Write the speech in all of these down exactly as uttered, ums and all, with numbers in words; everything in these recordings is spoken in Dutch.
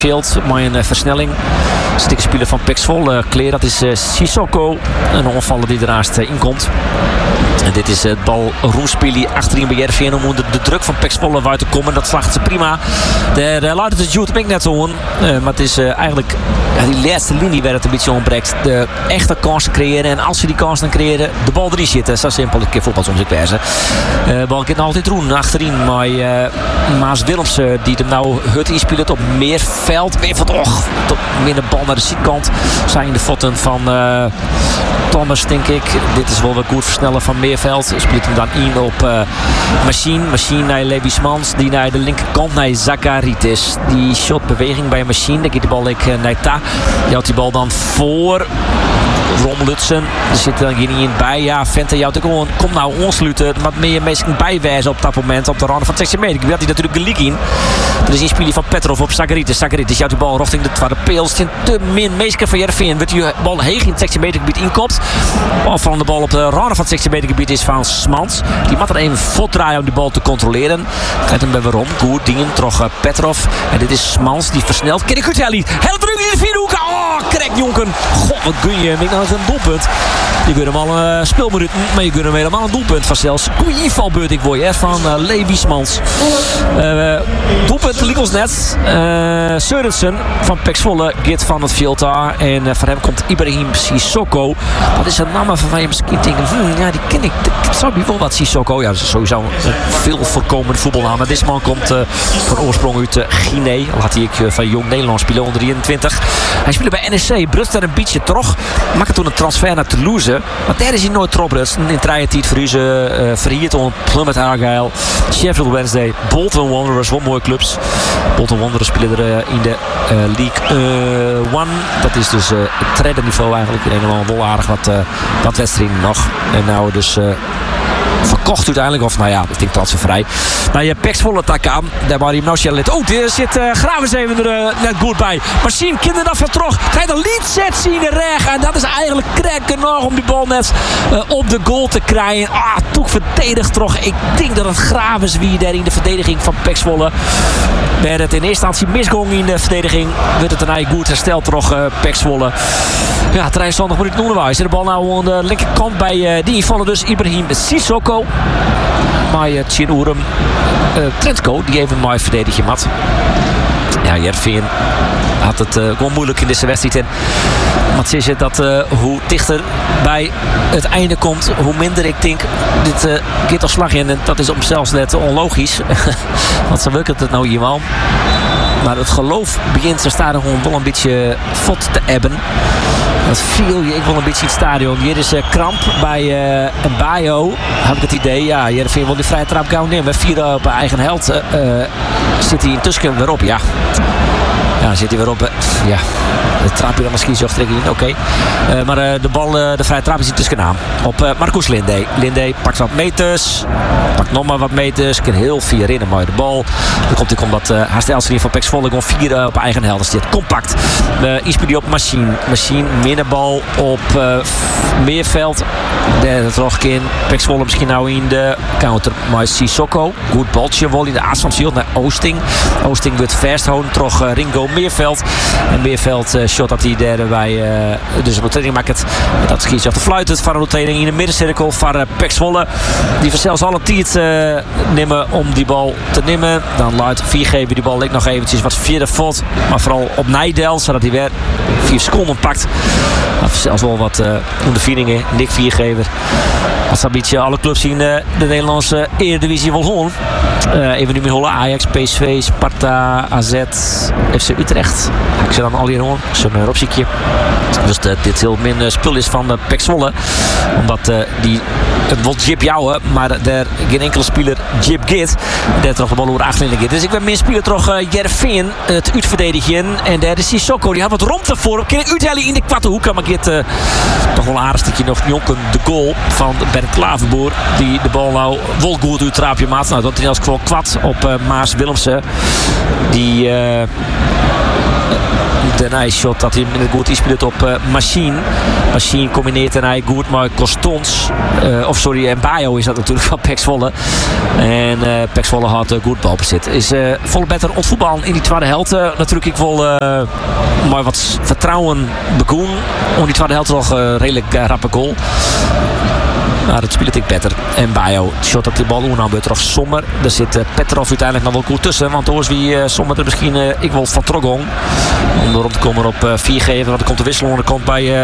Field, maar een uh, versnelling. Stikke speler van P E C Zwolle, Kleer, dat is uh, Sissoko. Een onvaller die ernaast uh, inkomt. En dit is het bal Roespili achterin bij Jervin om onder de druk van P E C Zwolle uit te komen. Dat slaagt ze prima. De, de luidt het Jude Pink net zo hoor. Uh, maar het is uh, eigenlijk ja, die laatste linie waar het een beetje ontbreekt. De echte kansen creëren. En als ze die kansen dan creëren, de bal erin zitten. Zo simpel. Ik keer voetbal soms ik wijzen. De uh, bal kan altijd doen achterin. Maar uh, Maas Willemsen die hem nou hut inspeelt op Meerveld. Meerveld, och, tot minder bal naar de zijkant. Zijn de voeten van uh, Thomas, denk ik. Dit is wel wat goed versnellen van Meerveld. Speelt hem dan in op uh, Machine. Machine naar Lewismans. Die naar de linkerkant naar Zakaritis. Die shotbeweging bij Machine. Dan gaat de bal ik uh, naar Ta. Die houdt die bal dan voor Ron Lutsen. Er zit dan hier niet in bij. Ja, Vente jouwt ook gewoon. Kom nou onsluiten. Maar meer mensen bijwijzen op dat moment. Op de rand van het zestien meter. Ik had hij natuurlijk gelijk in. Er is een speler van Petrov op Zakaritis. Zakaritis jouwt die bal richting de tweede peel. Het is te min meesker van Jervin. Wordt die bal heeg in het zestien meter gebied inkomt. Of van de bal op de rand van het zestien meter gebied is van Smans. Die moet er even voet draaien om die bal te controleren. Gaat hem bij waarom. Goed dingen. Terug uh, Petrov. En dit is Smans die versnelt. Kijk, goed Helly. Heel druk in de vierde hoek. Oh, krek jonken. God, wat gun je hem. Ik nou een doelpunt. Je kunt hem al een uh, speelminuut. Maar je kunt hem helemaal een doelpunt van zelfs. Goeie invalbeurt ik word je van uh, Levi Smans. Uh, doelpunt liep ons net. Uh, Sørensen van P E C Zwolle. Git van het veld daar. En uh, van hem komt Ibrahim Sissoko. Dat is een naam waarvan je misschien denkt. Hmm, ja, die ken ik. Dat zou die wel wat Sissoko. Ja, dat is sowieso een veel voorkomende voetbalnaam. Maar deze man komt uh, van oorsprong uit uh, Guinea. Al had hij uh, van Jong Nederland spelen onder drieëntwintig. Hij speelde bij N S C. Brust daar een beetje terug. Maakte toen een transfer naar Toulouse. Maar daar is hij nooit erop rust. In traaien tijd voor ze uh, verhierd om Plymouth Argyle, Sheffield Wednesday, Bolton Wanderers. Wat mooie clubs. Bolton Wanderers spelen er uh, in de uh, League uh, One. Dat is dus uh, het tweede niveau eigenlijk. Helemaal wel aardig wat, uh, wat wedstrijden nog. En nou dus uh, verkocht uiteindelijk. Of nou ja, ik denk transfervrij. Nou, je P E C Zwolle tak aan. Daar waar hij nou zit. Oh, er zit uh, Gravens even er uh, net goed bij. Maar zien kinderen dat van terug. Krijgt een lead set zien in reg. En dat is eigenlijk krekken nog om die bal net uh, op de goal te krijgen. Ah, toch verdedigd terug. Ik denk dat het Gravens wie daar in de verdediging van P E C Zwolle. Werd het in eerste instantie misgong in de verdediging. Werd het een eigen goed hersteld terug uh, P E C Zwolle. Ja, drieëntwintig minuten onderwijs. De bal nou aan de linkerkant bij uh, die invallen dus Ibrahim Sissoko. Maar uh, Chin Oerum uh, Trentko, die even mooi verdedigje mat. Ja, Jervin had het uh, gewoon moeilijk in deze wedstrijd. En wat is het dat uh, hoe dichter bij het einde komt, hoe minder ik denk dit uh, gaat als slag in. En dat is op zelfs net onlogisch. Want zo werkt het nou eenmaal. Maar het geloof begint zijn stadion gewoon wel een beetje vod te ebben. Dat viel je ik wel een beetje in het stadion. Hier is uh, kramp bij uh, een Bayo. Heb ik het idee. Ja, Jervin wil die vrije trap gauw nemen. Vier op eigen held. Uh, uh, zit hij intussen weer op. Ja. Ja, zit hij weer op. Uh, ja. De trap je dan misschien zo in. Oké. Okay. Uh, maar uh, de bal, uh, de vrije trap is intussen aan. Op uh, Marcus Linde. Linde pakt wat meters. Pakt nog maar wat meters. Kan heel vier in. Maar de bal. Dan komt hij omdat uh, haar stelsel van P E C Zwolle gewoon vier uh, op eigen helft zit. Compact. Uh, Inspiratie op Machine. Machine middenbal op uh, Meerveld. Derde terug in. P E C Zwolle misschien nou in de counter. Maar Sissoko. Goed baltje. Wol in de aas van Ziel naar Oosting. Oosting wordt vasthouden. Terug uh, Ringo Meerveld. En Meerveld uh, shot dat hij derde bij. Uh, dus een rotating maakt het. Dat schiet je af de fluit. Het van een rotating in de middencirkel van uh, P E C Zwolle. Die vanzelfs alle tijd uh, nemen om die bal te nemen. Dan luidt Viergever die bal leek nog eventjes wat vierde vod. Maar vooral op Nijdel. Zodat hij weer vier seconden pakt. Of zelfs wel wat uh, ondervindingen. Nick Viergever. Als een beetje alle clubs in uh, de Nederlandse Eredivisie wil horen. Uh, even nu meer holen. Ajax, P S V, Sparta, A Z, F C Utrecht. Ik zit dan al hier hoor. Zo'n uh, opziekje. Dus de, dit heel min uh, spul is van uh, P E C Zwolle. Omdat uh, die het wil Jip jouwen, maar er geen enkele speler Jip Git. Daar toch de bal over achterin gaat. Dus ik ben meer speler toch uh, Jervin het uitverdedigen. En daar is Sissoko. Die had wat romte voor. Kan ik uithellen in de kwarte hoek. Maar Git uh, toch wel een aardig stukje nog jonken. De goal van Bert Klaverboer. Die de bal nou wel goed uit traapje maakt. Nou, dat is in elk geval kwad op uh, Maas Willemsen. Die... Uh, Daarna shot dat hij goed inspeelt op uh, Machine. Machine combineert en hij goed maar Costons. Uh, of sorry, en Bayo is dat natuurlijk van P E C Zwolle. En uh, P E C Zwolle had uh, goed balbezit. Is uh, volle beter ontvoetballen in die tweede helft. Uh, natuurlijk ik wil uh, maar wat vertrouwen begoen. Om die tweede helft nog uh, redelijk uh, rappe goal. Maar dat speelt ik beter. En Bayo shot op die bal. Hoe nou beurt er Sommer. Daar zit uh, Petrov uiteindelijk nog wel goed tussen. Want toen wie uh, Sommer er misschien uh, ik wil van Trogong. Om erom te komen op uh, vier geven. Want er komt de wissel aan de kant bij uh,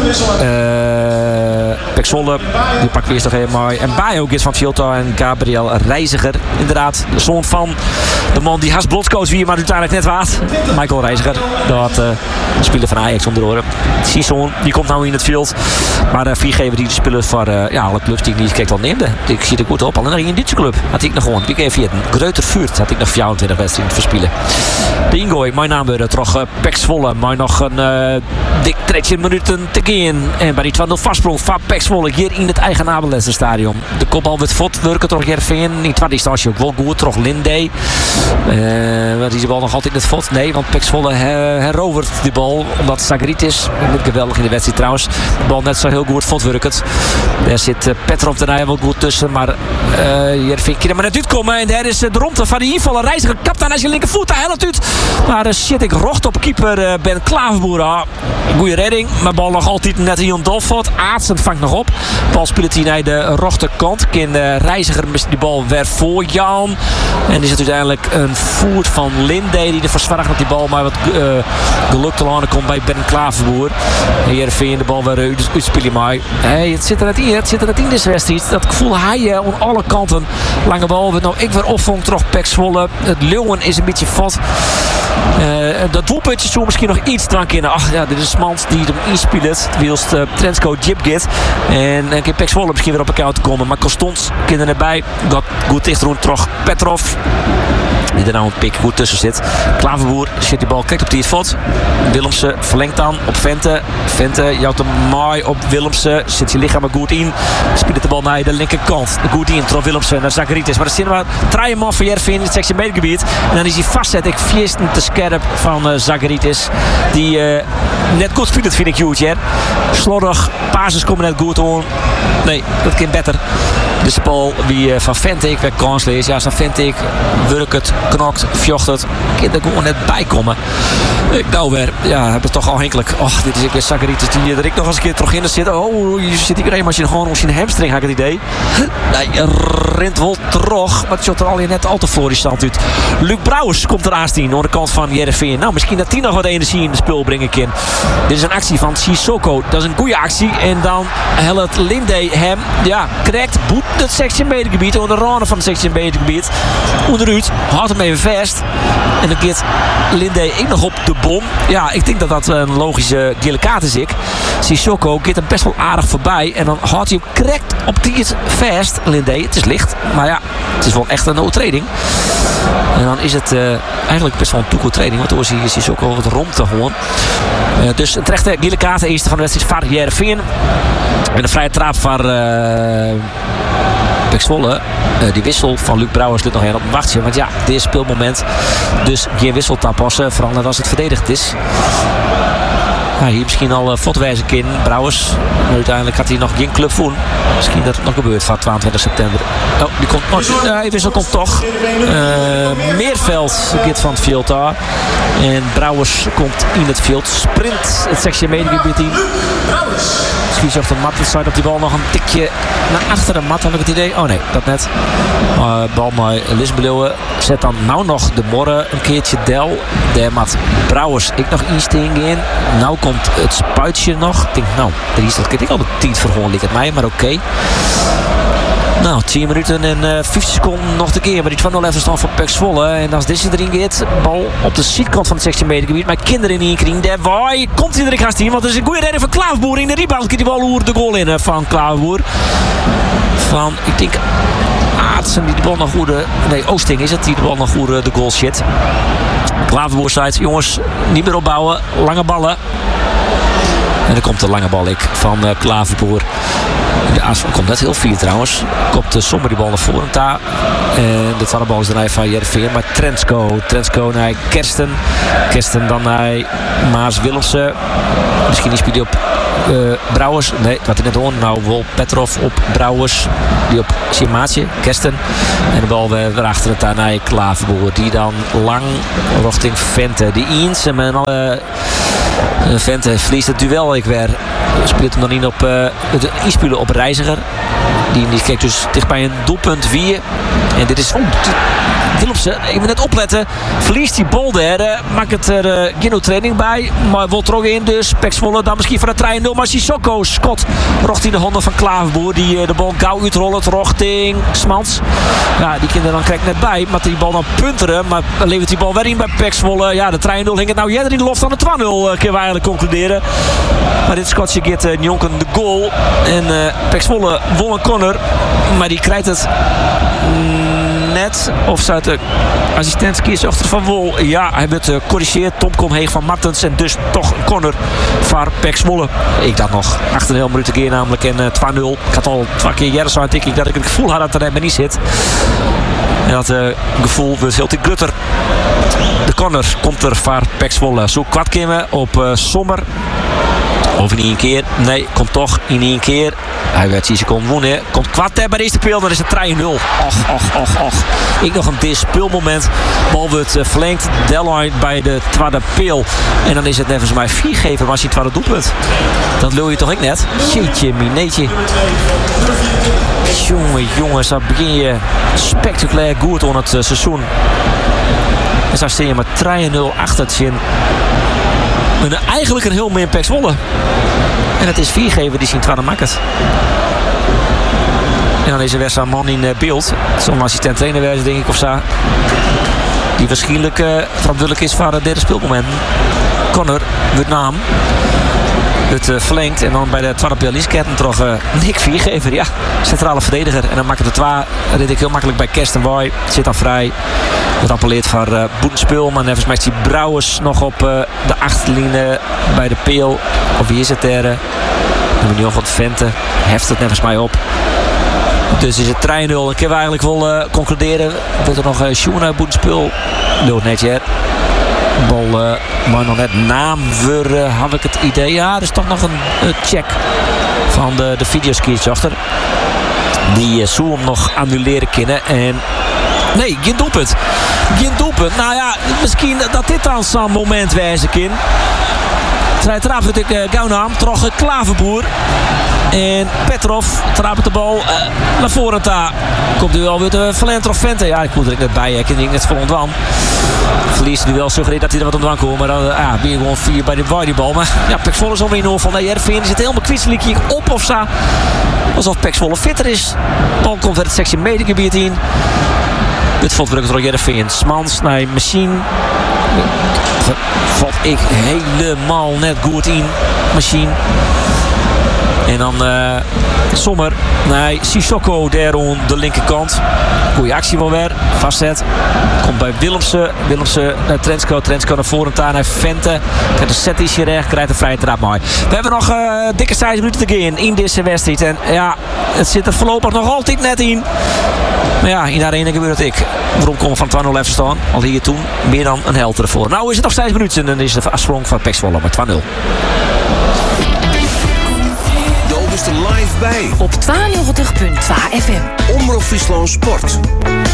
uh, P E C Zwolle. Die pakt weer eens nog even mooi. En Bayo is van Fielta en Gabriel Reiziger. Inderdaad, de zoon van de man die haast blotscoach wie maar uiteindelijk net waard. Michael Reiziger. Dat uh, speler van Ajax om de oren. Sison, die komt nou in het veld. Maar uh, vier geven die de spelen voor uh, ja, alle clubs die ik niet kijk wel neemde. Ik zie er goed op. Alleen in dit club had ik nog gewoon. Ik even hier. Greuter Vuurt had ik nog vijfentwintig wedstrijden te verspelen. De ingooi, mijn naam weer terug. Uh, P E C Zwolle. Maar nog een uh, dik dertien minuten te gaan. En bij die twee nul vastsprong van P E C Zwolle hier in het eigen Abelensstadion. De kopbal werd vod. Werken toch Jervin. In tweede instantie ook wel goed. Toch Linde. Uh, maar die bal nog altijd net vod. Nee, want P E C Zwolle her- herovert die bal. Omdat Sagritis. Niet geweldig in de wedstrijd trouwens. De bal net zo heel goed vod werkt. Daar zit uh, Petrov daarna wel goed tussen. Maar uh, Jervin kan er maar net uitkomen. En daar is uh, de romte van die invaller. Reiziger kapt aan als je linkervoet. Hij helpt uit. Maar uh, shit, ik rocht op keeper uh, Ben Klaverboer. Ah, goeie redding. Maar bal nog altijd net in Dolfot. Aartsen vangt nog op. Bal speelt hij naar de rechterkant. Kan uh, Reiziger mist die bal weer voor Jan. En is het uiteindelijk een voet van Linde die er verzwaagt met die bal. Maar wat uh, geluk te landen komt bij Ben Klaverboer. En Jervin de bal weer uit, uitspelen maar. Hey, het zit er net in. Het zit er net in deze wedstrijd. Dat gevoel hij uh, aan alle kanten. Lange bal. Nou, ik weer opvang terug P E C Zwolle. Het Leeuwen is een beetje vat. Uh, dat doelpuntje zo misschien nog iets drank in. Ach ja, dit is Mans die hem inspeelt. Wielst uh, Trensko Jibgit. En dan kan P E C Zwolle misschien weer op elkaar te komen. Maar Costons kinderen erbij. Dat goed dicht rond terug Petrov. Die er nou een pik goed tussen zit. Klaverboer zit die bal, kijkt op die het vod. Willemsen verlengt dan op Vente. Vente jouwt hem mooi op Willemsen. Zit zijn lichaam er goed in. Speelt de bal naar de linkerkant. Goed in, trof Willemsen naar Zacharitis. Maar dan zitten we drie man van Jervin in het sectie medegebied. En dan is hij vastzet. Ik viersten te scherp van uh, Zacharitis. Die uh, net goed speelt, vind ik huge. Hè? Slordig. Pases komen net goed aan. Nee, dat kan beter. De spel wie uh, van Vente ik weer kans lees. Ja, van Vente ik werkt het, knokt, vjocht het. Kan er gewoon net bij komen. Ik nou weer, ja, heb het toch al henkelijk. Och, dit is ik weer Zacharitis die er ik nog eens een keer terug in zit. Oh, je zit hier een als je gewoon als je een hamstring had ik het idee. Nee, je rent wel terug. Maar het shot er al net al te florissant uit. Luc Brouwers komt er aanstaan aan de kant van Jervin. Nou, misschien dat hij nog wat energie in de spul brengen kan. Dit is een actie van Sissoko. Dat is een goede actie. En dan helpt Linde hem, ja, krijgt boet het section medegebied. Onder de randen van het section medegebied. Onderuit, houdt hem even vast. En dan keert Linde ik nog op de bom. Ja, ik denk dat dat een logische gele kaart is. Ik. Sissoko keert hem best wel aardig voorbij. En dan houdt hij hem correct op die vast. Linde, het is licht. Maar ja, het is wel echt een overtreding. En dan is het uh, eigenlijk best wel een toekomtraining. Want toen is Sissoko wat rond te gewoon. Uh, dus een terechte gele kaart. De eerste van de wedstrijd van Jervin. En een vrije trap van uh, P E C Zwolle. Uh, die wissel van Luc Brouwers ligt nog heel op een wachtje. Want ja, dit is speelmoment. Dus geen wissel passen. Vooral als het verdedigd is. Ja, hier misschien al uh, fotwijze in Brouwers. Maar uiteindelijk had hij nog geen club voor. Misschien dat het nog gebeurt van tweeëntwintig september. Oh, die komt. Oh, uh, die wissel komt toch. Uh, Meerveld gaat van het veld daar. En Brouwers komt in het veld. Sprint het sectie medegebied in. Schiet op de mat. Sluit op die bal nog een tikje naar achter de mat. Heb ik het idee? Oh nee, dat net. Uh, bal maar Lisbeleeuwen. Zet dan nou nog de morren een keertje del. De mat Brouwers ik nog insteken in. Nou komt het spuitje nog. Ik denk, nou, er is dat ik al de tien voor gewoon ligt het mij, maar oké. Okay. Nou, tien minuten en uh, vijftig seconden nog te keer. Maar die twee nul even stand voor P E C Zwolle. En als deze erin gaat, bal op de zijkant van het sectie medegebied. Mijn kinderen in kring. Daar waai. Komt hij erin gaan zien. Want er is een goede redding van Klaverboer. In de rebound gaat die bal oer de goal in van Klaverboer. Van, ik denk, Aartsen die de bal nog goed. Nee, Oosting is het. Die de bal nog goed de goal shit. Klaverboer zei, jongens, niet meer opbouwen. Lange ballen. En dan komt de lange bal ik van uh, Klaverboer. Ja, het komt net heel vier trouwens. Kopt de Sommer die bal naar voren daar. En de tweede bal is dan van Jervin. Maar Trensko. Trensko naar Kersten. Kersten dan naar Maas Willemsen. Misschien is hij op uh, Brouwers. Nee, wat hij net hoorde. Nou, Wol Petrov op Brouwers. Die op Simaatje. Kersten. En de bal weer, weer achter het daar naar Klaverboer. Die dan lang richting Vente. Die eens en met alle uh, Vente verliest het duel ik weer. Speelt hem dan in op uh, het inspelen op Reiziger. Die, die kijkt dus dicht bij een doelpunt vier. En dit is... Oh, Willemsen, even net opletten. Verliest die bal daar. Uh, maakt het er uh, geen training bij. Maar wordt er ook in. Dus Pek Zwolle dan misschien van de drie nul. Maar Sissoko Scott rocht in de handen van Klaverboer. Die uh, de bal gauw uitrollen. Rochting Smans. Ja, die kinderen dan krijgt net bij. Maar die bal dan punteren. Maar levert die bal weer in bij Pek Zwolle. Ja, de drie nul hing het nou eerder in de loft dan de twee nul. Uh, kunnen we eigenlijk concluderen. Maar dit Schotje geeft uh, Njonken de goal. En uh, Pek Zwolle won een corner. Maar die krijgt het... Mm, net of ze uit de assistent kiesdochter van Wol. Ja, hij wordt gecorrigeerd. Uh, Tom komt heen van Martens. En dus toch een corner voor Pek Zwolle. Ik dacht nog acht en een half minuten keer namelijk. En uh, twee nul. Ik had al twee keer jaren zo aan ik dat ik het gevoel had dat er bij niet zit. En dat uh, gevoel wordt heel te grutter. De corner komt er voor Pek Zwolle. Zo kwart keer op uh, Sommer. Of in één keer. Nee, komt toch in één keer. Hij werd zien, ze kon wonen. Komt kwart bij de eerste peel, dan is het drie nul. Och, och, och, och. Ik nog een dispeelmoment. Bal wordt uh, verlengd. Delline bij de tweede peel. En dan is het nevens mij vier geven, maar als je het tweede doelpunt. Dat lul je toch ik net? Jeetje, mineetje. Jongen, jongens, dan begin je spectaculair goed aan het uh, seizoen. En dan sta je maar drie nul achter het zin. En eigenlijk een heel meer Pek Zwolle. En het is viergever die zien tweede maakt. En dan is er weer zo'n man in beeld. Zo'n assistent trainer wezen, denk ik of zo. Die waarschijnlijk uh, verantwoordelijk is voor het derde speelmoment. Connor, Vietnam. Het uh, verlengt en dan bij de tweede peel is Ketten toch uh, Nick Viergever. Ja, centrale verdediger. En dan maakt het de twee. Dat deed ik heel makkelijk bij Kersten Woy. Zit dan vrij. Het appelleert van uh, Boetenspul. Maar nevens mij is die Brouwers nog op uh, de achterlinie bij de peel. Of wie is het er? Dan ben je nog wat Vente. Heft het nevens mij op. Dus is het drie nul. Dan kunnen we eigenlijk wel uh, concluderen. Wordt er nog uh, Sjoen Boetenspul. Lult net, ja. Bal, uh, maar nog net naam voor, uh, had ik het idee. Ja, er is toch nog een uh, check van de, de videoskiers achter. Die uh, Zoom nog annuleren kunnen. En nee, geen doelpunt. Geen doelpunt. Nou ja, misschien dat dit dan zo'n moment wijzen kan. Zij trapt ik uh, gauw naam. Toch uh, Klaverboer. En Petrov trapt de bal uh, naar voren daar. Komt nu alweer de Valentrov Vente. Ja, ik moet er net bij. Ik denk net voor ontwan. Verliest nu wel suggereert dat hij er wat ontwan komt. Maar dan uh, ah, ben je gewoon vier bij de volleybal. Maar ja, Pek Zwolle is alweer in van de Jervin. Zit helemaal kwitselijk hier op of zo. Alsof Pek Zwolle fitter is. De bal komt uit het sectie medegebied in. Dit valt druk door Jervin. Smans naar Machine. Valt ik helemaal net goed in. Machine. En dan uh, Sommer naar Sissoko daar aan de linkerkant. Goeie actie wel weer. Vastzet. Komt bij Willemsen. Willemsen naar Trensko. Trensko naar voren naar Vente. Krijgt een set ietsje recht. Krijgt een vrije trap mooi. We hebben nog uh, dikke zes minuten te gaan in deze wedstrijd. En ja, het zit er voorlopig nog altijd net in. Maar ja, in de arena gebeurt het ik. Waarom komen we van twee nul even staan? Al hier toen meer dan een held ervoor. Nou is het nog zes minuten. En dan is de afsprong van Pek Zwolle met twee nul. Live bij op tweeënnegentig komma twee F M. Omroep Friesland Sport.